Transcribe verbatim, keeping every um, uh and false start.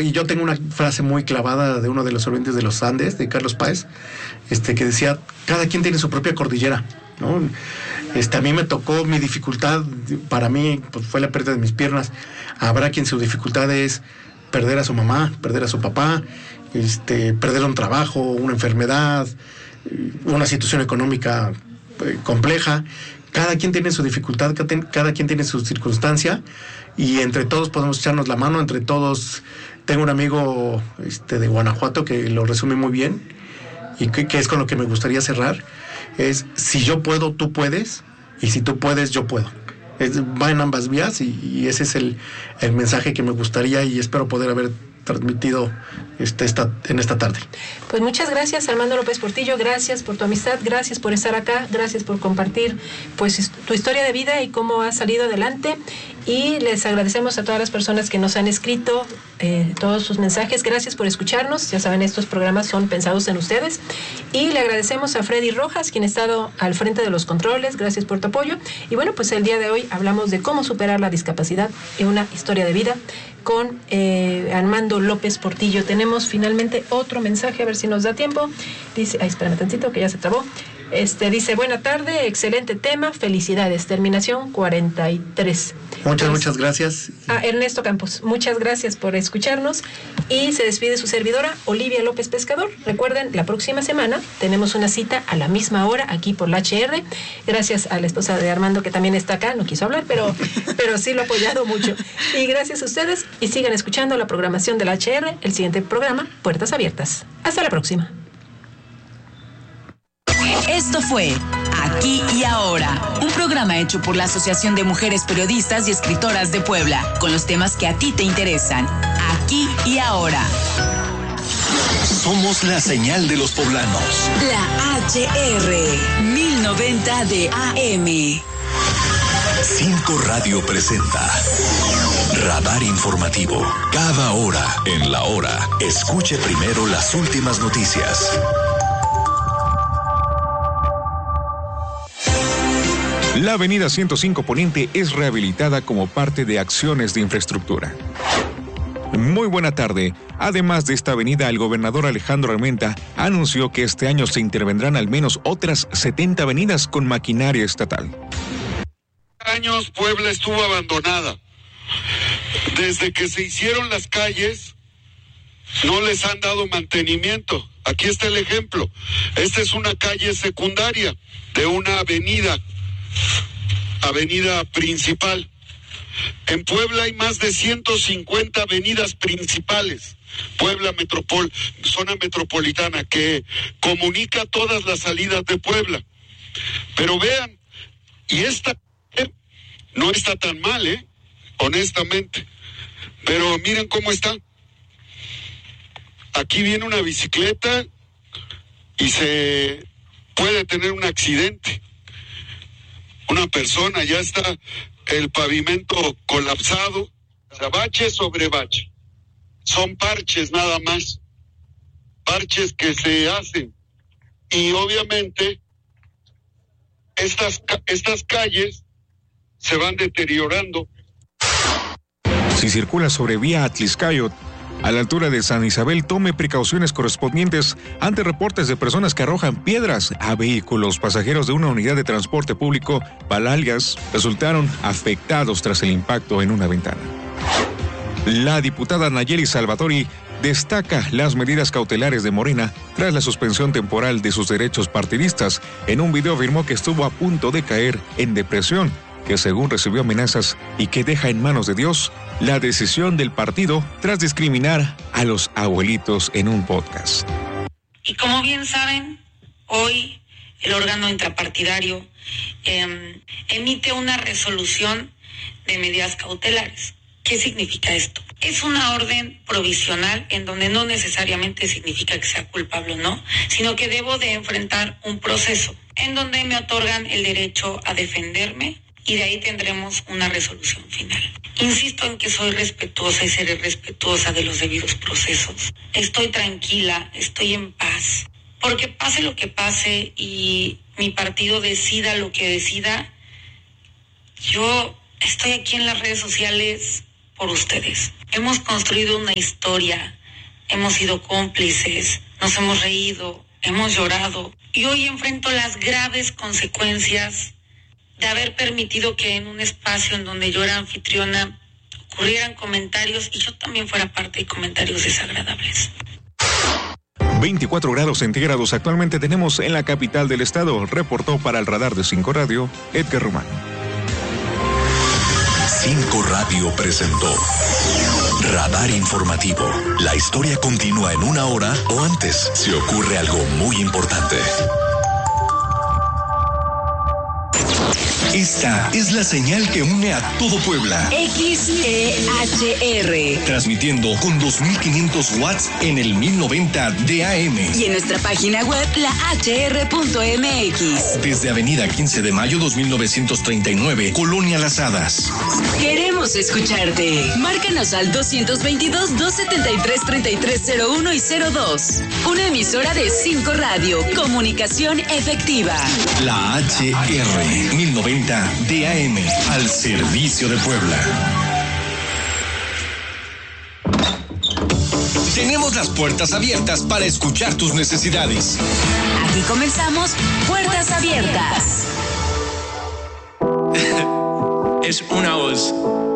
Y yo tengo una frase muy clavada de uno de los sobrevivientes de los Andes, de Carlos Páez, este, que decía, cada quien tiene su propia cordillera, ¿no? Este, a mí me tocó mi dificultad, para mí pues, fue la pérdida de mis piernas. Habrá quien su dificultad es perder a su mamá, perder a su papá, este, perder un trabajo, una enfermedad, una situación económica eh, compleja. Cada quien tiene su dificultad, cada quien tiene su circunstancia, y entre todos podemos echarnos la mano, entre todos. Tengo un amigo este, de Guanajuato que lo resume muy bien, y que, que es con lo que me gustaría cerrar, es si yo puedo, tú puedes, y si tú puedes, yo puedo. Es, va en ambas vías, y, y ese es el, el mensaje que me gustaría y espero poder haber transmitido este, esta, en esta tarde. Pues muchas gracias, Armando López Portillo, gracias por tu amistad, gracias por estar acá, gracias por compartir pues tu historia de vida y cómo has salido adelante, y les agradecemos a todas las personas que nos han escrito eh, todos sus mensajes. Gracias por escucharnos, ya saben, estos programas son pensados en ustedes, y le agradecemos a Freddy Rojas, quien ha estado al frente de los controles. Gracias por tu apoyo. Y bueno, pues el día de hoy hablamos de cómo superar la discapacidad en una historia de vida con eh, Armando López Portillo. Tenemos finalmente otro mensaje, a ver si nos da tiempo. Dice, ay, espérame tantito que ya se trabó. Este dice, buena tarde, excelente tema, felicidades, terminación cuarenta y tres. Muchas, muchas gracias. A Ernesto Campos, muchas gracias por escucharnos, y se despide su servidora, Olivia López Pescador. Recuerden, la próxima semana tenemos una cita a la misma hora aquí por la H R. Gracias a la esposa de Armando, que también está acá, no quiso hablar, pero, pero sí lo ha apoyado mucho. Y gracias a ustedes, y sigan escuchando la programación de la H R, el siguiente programa, Puertas Abiertas. Hasta la próxima. Esto fue Aquí y Ahora, un programa hecho por la Asociación de Mujeres Periodistas y Escritoras de Puebla, con los temas que a ti te interesan. Aquí y Ahora. Somos la señal de los poblanos. La H R mil noventa de A M. Cinco Radio presenta Radar Informativo. Cada hora en la hora, escuche primero las últimas noticias. La avenida ciento cinco Poniente es rehabilitada como parte de acciones de infraestructura. Muy buena tarde. Además de esta avenida, el gobernador Alejandro Armenta anunció que este año se intervendrán al menos otras setenta avenidas con maquinaria estatal. Años Puebla estuvo abandonada. Desde que se hicieron las calles, no les han dado mantenimiento. Aquí está el ejemplo. Esta es una calle secundaria de una avenida. Avenida principal. En Puebla hay más de ciento cincuenta avenidas principales. Puebla Metropol, zona metropolitana, que comunica todas las salidas de Puebla. Pero vean, y esta eh, no está tan mal, ¿eh? Honestamente. Pero miren cómo está. Aquí viene una bicicleta y se puede tener un accidente. Una persona, ya está el pavimento colapsado, o sea, bache sobre bache. Son parches nada más, parches que se hacen. Y obviamente estas, estas calles se van deteriorando. Si circula sobre vía Atliscayot, a la altura de San Isabel, tome precauciones correspondientes ante reportes de personas que arrojan piedras a vehículos. Pasajeros de una unidad de transporte público, Palalgas, resultaron afectados tras el impacto en una ventana. La diputada Nayeli Salvatori destaca las medidas cautelares de Morena tras la suspensión temporal de sus derechos partidistas. En un video afirmó que estuvo a punto de caer en depresión, que según recibió amenazas y que deja en manos de Dios la decisión del partido tras discriminar a los abuelitos en un podcast. Y como bien saben, hoy el órgano intrapartidario eh, emite una resolución de medidas cautelares. ¿Qué significa esto? Es una orden provisional en donde no necesariamente significa que sea culpable o no, sino que debo de enfrentar un proceso en donde me otorgan el derecho a defenderme, y de ahí tendremos una resolución final. Insisto en que soy respetuosa y seré respetuosa de los debidos procesos. Estoy tranquila, estoy en paz, porque pase lo que pase y mi partido decida lo que decida, yo estoy aquí en las redes sociales por ustedes. Hemos construido una historia, hemos sido cómplices, nos hemos reído, hemos llorado y hoy enfrento las graves consecuencias de haber permitido que en un espacio en donde yo era anfitriona ocurrieran comentarios y yo también fuera parte de comentarios desagradables. veinticuatro grados centígrados actualmente tenemos en la capital del estado, reportó para el radar de Cinco Radio, Edgar Román. Cinco Radio presentó Radar Informativo. La historia continúa en una hora o antes si ocurre algo muy importante. Esta es la señal que une a todo Puebla. X T H R. Transmitiendo con dos mil quinientos watts en el mil noventa de A M. Y en nuestra página web, la h r punto m x. Desde Avenida quince de mayo dos mil novecientos treinta y nueve, Colonia Las Hadas. Queremos escucharte. Márcanos al dos dos dos, dos siete tres, tres tres cero uno y cero dos. Una emisora de Cinco Radio. Comunicación efectiva. La H R mil noventa de A M, al servicio de Puebla. Tenemos las puertas abiertas para escuchar tus necesidades. Aquí comenzamos Puertas Abiertas. Es una voz.